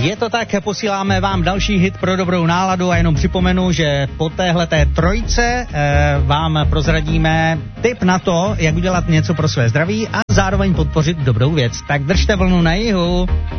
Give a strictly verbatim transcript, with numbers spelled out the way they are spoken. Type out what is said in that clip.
Je to tak, posíláme vám další hit pro dobrou náladu a jenom připomenu, že po téhleté trojce eh, vám prozradíme tip na to, jak udělat něco pro své zdraví a zároveň podpořit dobrou věc. Tak držte vlnu na jihu.